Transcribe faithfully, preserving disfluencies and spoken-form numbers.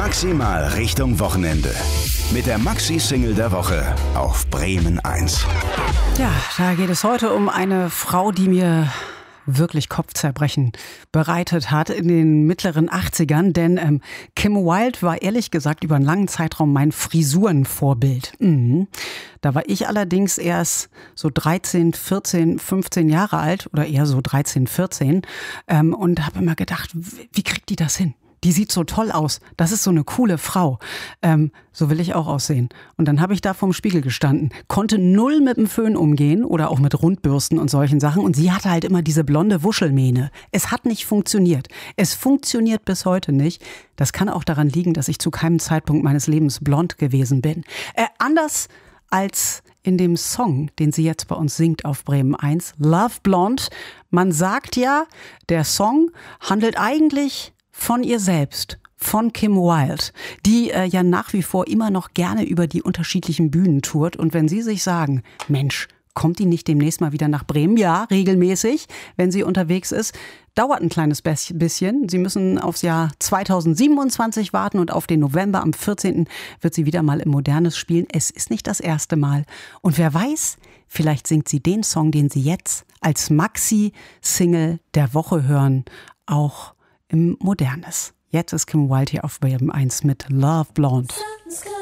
Maximal Richtung Wochenende. Mit der Maxi-Single der Woche auf Bremen eins. Ja, da geht es heute um eine Frau, die mir wirklich Kopfzerbrechen bereitet hat in den mittleren achtzigern, denn ähm, Kim Wilde war ehrlich gesagt über einen langen Zeitraum mein Frisurenvorbild. Mhm. Da war ich allerdings erst so dreizehn, vierzehn, fünfzehn Jahre alt oder eher so dreizehn, vierzehn ähm, und habe immer gedacht, wie kriegt die das hin? Die sieht so toll aus. Das ist so eine coole Frau. Ähm, so will ich auch aussehen. Und dann habe ich da vorm Spiegel gestanden, konnte null mit dem Föhn umgehen oder auch mit Rundbürsten und solchen Sachen. Und sie hatte halt immer diese blonde Wuschelmähne. Es hat nicht funktioniert. Es funktioniert bis heute nicht. Das kann auch daran liegen, dass ich zu keinem Zeitpunkt meines Lebens blond gewesen bin. Äh, anders als in dem Song, den sie jetzt bei uns singt auf Bremen eins, Love Blonde. Man sagt ja, der Song handelt eigentlich von ihr selbst, von Kim Wilde, die äh, ja nach wie vor immer noch gerne über die unterschiedlichen Bühnen tourt. Und wenn Sie sich sagen, Mensch, kommt die nicht demnächst mal wieder nach Bremen? Ja, regelmäßig, wenn sie unterwegs ist. Dauert ein kleines bisschen. Sie müssen aufs Jahr zweitausendsiebenundzwanzig warten und auf den November. Am vierzehnten wird sie wieder mal im Modernes spielen. Es ist nicht das erste Mal. Und wer weiß, vielleicht singt sie den Song, den Sie jetzt als Maxi-Single der Woche hören, auch im Modernes. Jetzt ist Kim Wilde hier auf Bremen eins mit Love Blonde.